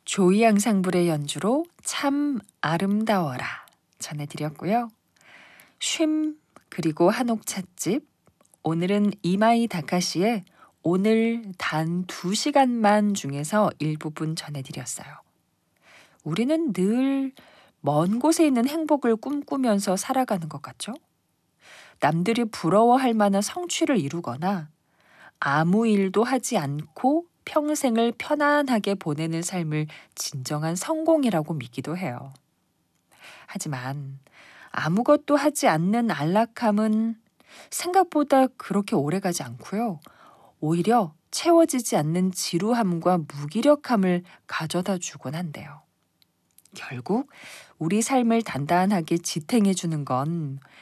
조이 앙상블의 연주로 참 아름다워라 전해드렸고요. 쉼 그리고 한옥 찻집, 오늘은 이마이 다카시의 오늘 단 2시간만 중에서 일부분 전해드렸어요. 우리는 늘 먼 곳에 있는 행복을 꿈꾸면서 살아가는 것 같죠? 남들이 부러워할 만한 성취를 이루거나 아무 일도 하지 않고 평생을 편안하게 보내는 삶을 진정한 성공이라고 믿기도 해요. 하지만 아무것도 하지 않는 안락함은 생각보다 그렇게 오래가지 않고요. 오히려 채워지지 않는 지루함과 무기력함을 가져다 주곤 한대요. 결국 우리 삶을 단단하게 지탱해 주는 건